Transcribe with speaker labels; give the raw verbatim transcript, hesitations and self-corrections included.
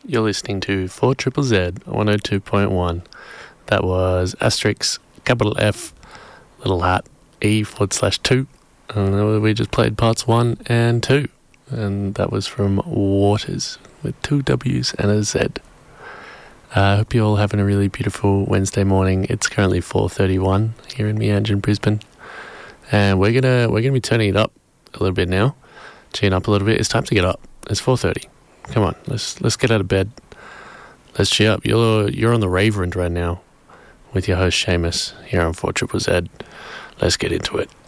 Speaker 1: You're listening to four Triple Z one oh two point one. That was asterisk, capital F, little hat, E forward slash two. And we just played parts one and two. And that was from Waters with two W's and a Z. I uh, hope you're all having a really beautiful Wednesday morning. It's currently four thirty-one here in Meanjin, Brisbane. And we're gonna we're gonna be turning it up a little bit now. Tune up a little bit. It's time to get up. It's four thirty. Come on, let's let's get out of bed. Let's cheer up. You're you're on the rave rent right now with your host Seamus here on four Triple Z. Let's get into it.